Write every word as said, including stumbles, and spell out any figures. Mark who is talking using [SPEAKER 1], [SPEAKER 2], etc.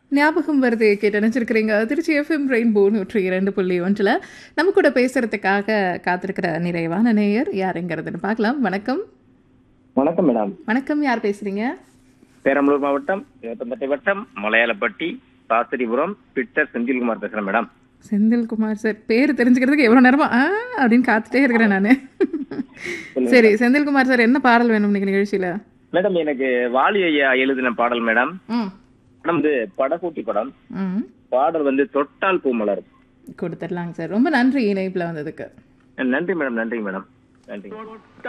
[SPEAKER 1] ஞாபகம் வருது கேட்டு நினைச்சிருக்கிறீங்க. திருச்சி எஃப்எம் ரெயின்போ நூற்றி இரண்டு புள்ளி ஒன்றில் நம்ம கூட பேசுறதுக்காக காத்திருக்கிற நிறைவான நேயர் யாருங்கிறதுன்னு பார்க்கலாம். வணக்கம்.
[SPEAKER 2] வணக்கம் மேடம்.
[SPEAKER 1] வணக்கம், யார் பேசுறீங்க?
[SPEAKER 2] பெரம்பலூர் மாவட்டம் வேப்பந்தட்டை வட்டம் மலையாளப்பட்டி சாஸ்திரிபுரம் பிட்டர் செந்தில்குமார் பேசுறேன் மேடம்.
[SPEAKER 1] செந்தில்குமார் சார், பேர் தெரிஞ்சுக்கிறதுக்கு எவ்வளோ நேரமா ஆ அப்படின்னு காத்துட்டே இருக்கிறேன் நான். சரி செந்தில்குமார் சார், என்ன பாடல் வேணும் இன்னைக்கு நிகழ்ச்சியில?
[SPEAKER 2] மேடம், எனக்கு வாலி ஐயா எழுதின பாடல் மேடம்.
[SPEAKER 1] ம்
[SPEAKER 2] படம் வந்து படகூட்டி படம்.
[SPEAKER 1] ம்
[SPEAKER 2] பாடல் வந்து தொட்டால் பூ மலர்.
[SPEAKER 1] கொடுத்துடலாங்க சார். ரொம்ப நன்றி இணைப்பில் வந்ததுக்கு.
[SPEAKER 2] நன்றி மேடம். நன்றி மேடம். நன்றி.